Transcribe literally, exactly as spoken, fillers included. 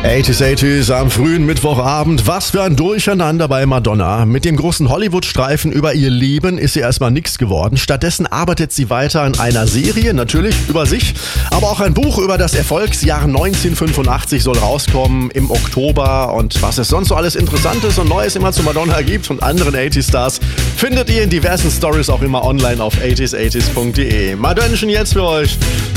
achtziger achtziger am frühen Mittwochabend. Was für ein Durcheinander bei Madonna. Mit dem großen Hollywood-Streifen über ihr Leben ist sie erstmal nichts geworden. Stattdessen arbeitet sie weiter an einer Serie, natürlich über sich. Aber auch ein Buch über das Erfolgsjahr neunzehnhundertfünfundachtzig soll rauskommen im Oktober. Und was es sonst so alles Interessantes und Neues immer zu Madonna gibt und anderen achtziger-Stars, findet ihr in diversen Stories auch immer online auf achtziger achtziger punkt de. Madonnchen jetzt für euch.